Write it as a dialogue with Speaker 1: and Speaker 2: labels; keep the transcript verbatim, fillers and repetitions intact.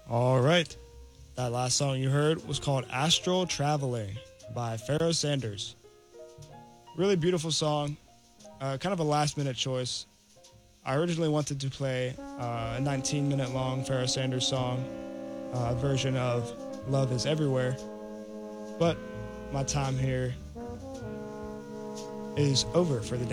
Speaker 1: All right. That last song you heard was called Astral Traveler by Pharoah Sanders. Really beautiful song. Uh, kind of a last minute choice. I originally wanted to play uh, a nineteen minute long Pharoah Sanders song, uh, version of Love is Everywhere. But my time here is over for the day.